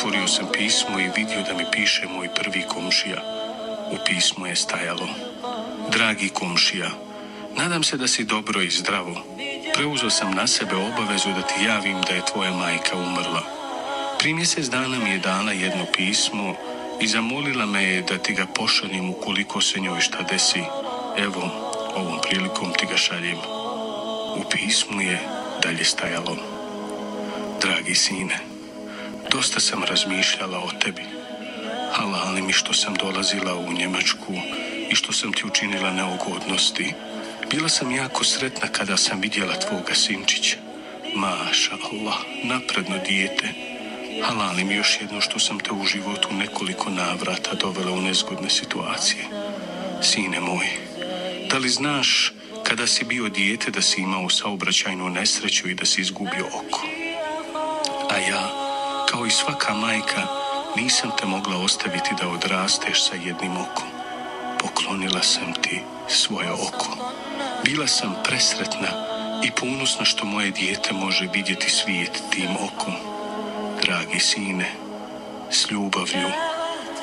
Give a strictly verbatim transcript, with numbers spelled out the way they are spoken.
Otvorio sam pismo i vidio da mi piše moj prvi komšija. U pismu je stajalo: Dragi komšija, nadam se da si dobro i zdravo. Preuzeo sam na sebe obavezu da ti javim da je tvoja majka umrla. Prije mjesec dana mi je dala jedno pismo i zamolila me je da ti ga pošaljem ukoliko se njoj šta desi. Evo, ovom prilikom ti ga šaljem. U pismu je dalje stajalo: Dragi sine, dosta sam razmišljala o tebi. Halali mi što sam dolazila u Njemačku i što sam ti učinila neugodnosti. Bila sam jako sretna kada sam vidjela tvoga sinčića. Maša Allah, napredno dijete. Halali mi još jedno što sam te u životu nekoliko navrata dovela u nezgodne situacije. Sine moj, da li znaš kada si bio dijete da si imao saobraćajnu nesreću i da si izgubio oko? A ja, kao i svaka majka, nisam te mogla ostaviti da odrasteš sa jednim okom. Poklonila sam ti svoje oko. Bila sam presretna i ponosna što moje dijete može vidjeti svijet tim okom. Dragi sine, s ljubavlju,